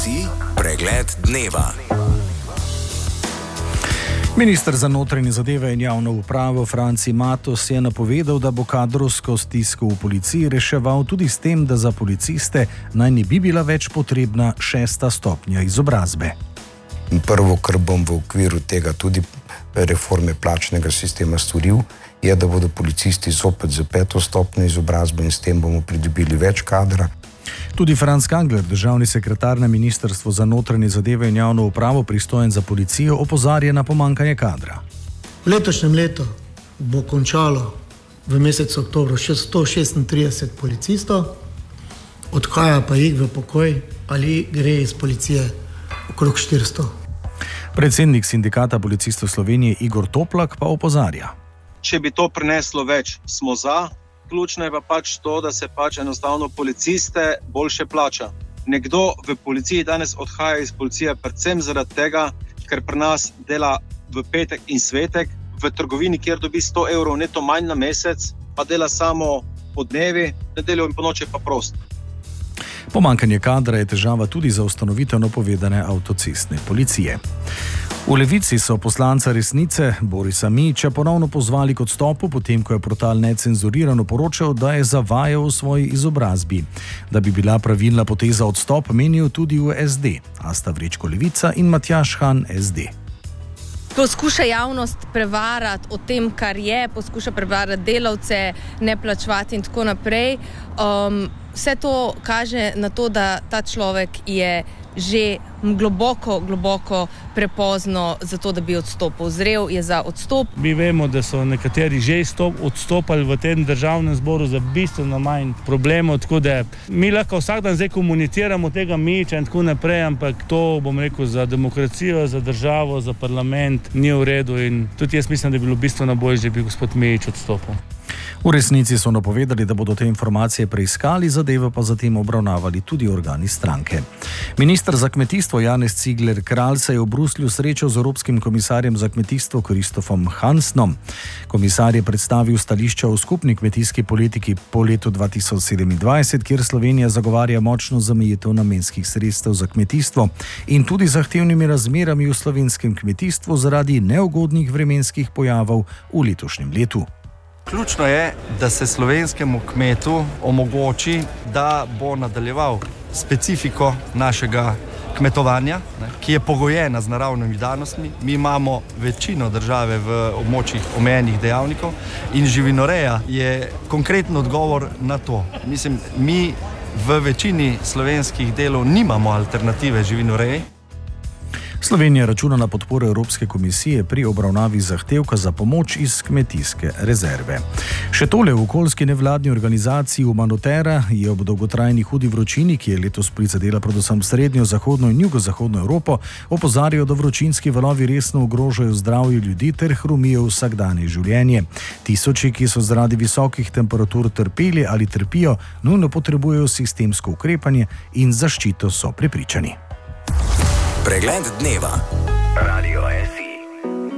si pregled dneva. Minister za notranje zadeve in javno upravo Franci Matos je napovedal, da bo kadrovsko stisko v policiji reševal tudi s tem, da za policiste naj ne bi bila več potrebna 6. stopnja izobrazbe. Prvo, kar bom v okviru tega tudi reforme plačnega sistema storil, je, da bodo policisti zopet za 5. stopnjo izobrazbe in s tem bomo pridobili več kadra. Tudi Franc Kangler, državni sekretar na Ministrstvu za notranje zadeve in javno upravo, pristojen za policijo, opozarja na pomanjkanje kadra. V letošnjem letu bo končalo v mesecu oktobru še 136 policistov, odhaja pa jih v pokoj ali gre iz policije okrog 400. Predsednik sindikata policistov Slovenije Igor Toplak pa opozarja. Če bi to prineslo več, smo za. Ključno je pa pač to, da se pač enostavno policiste boljše plača. Nekdo v policiji danes odhaja iz policije predvsem zaradi tega, ker pri nas dela v petek in svetek, v trgovini, kjer dobi 100 evrov neto manj na mesec, pa dela samo po dnevi, nedeljo in po noči pa prost. Pomanjkanje kadra je težava tudi za ustanovitev napovedane avtocestne policije. V Levici so poslanca Resnice Borisa Mijića ponovno pozvali k odstopu, potem ko je portal Necenzurirano poročal, da je zavajal v svoji izobrazbi. Da bi bila pravilna poteza odstop, menijo tudi v SD. Asta Vrečko Levica in Matjaž Han SD. Poskuša javnost prevarati o tem, kar je, poskuša prevarati delavce, ne plačevati in tako naprej. Vse to kaže na to, da ta človek je že globoko prepozno za to, da bi odstopil. Zrel je za odstop. Mi vemo, da so nekateri že odstopali v tem državnem zboru za bistveno manj problemov, tako da mi lahko vsak dan zdaj komuniciramo tega Mijića in tako naprej, ampak to, bom rekel, za demokracijo, za državo, za parlament ni v redu in tudi jaz mislim, da bi bilo bistveno bolje, če bi gospod Mijić odstopil. V Resnici so napovedali, da bodo te informacije preiskali, zadevo pa zatem obravnavali tudi organi stranke. Minister za kmetijstvo Janez Cigler Kralj se je v Bruslju srečal z Evropskim komisarjem za kmetijstvo Kristofom Hansnom. Komisar je predstavil stališča o skupni kmetijski politiki po letu 2027, kjer Slovenija zagovarja močno zamejitev namenskih sredstev za kmetijstvo in tudi zahtevnimi razmerami v slovenskem kmetijstvu zaradi neugodnih vremenskih pojavov v letošnjem letu. Ključno je, da se slovenskemu kmetu omogoči, da bo nadaljeval specifiko našega kmetovanja, ki je pogojena z naravnimi danostmi. Mi imamo večino države v območjih omejenih dejavnikov in živinoreja je konkreten odgovor na to. Mislim, mi v večini slovenskih delov nimamo alternative živinoreji. Slovenija računa na podporo Evropske komisije pri obravnavi zahtevka za pomoč iz kmetijske rezerve. Še tole, v okoljski nevladni organizaciji Umanotera je ob dolgotrajni hudi vročini, ki je letos prizadela predvsem srednjo, zahodno in jugozahodno Evropo, opozarjajo, da vročinski valovi resno ogrožajo zdravje ljudi ter hromijo vsakdanje življenje. Tisoči, ki so zaradi visokih temperatur trpeli ali trpijo, nujno potrebujejo sistemsko ukrepanje in zaščito, so prepričani. Pregled dneva.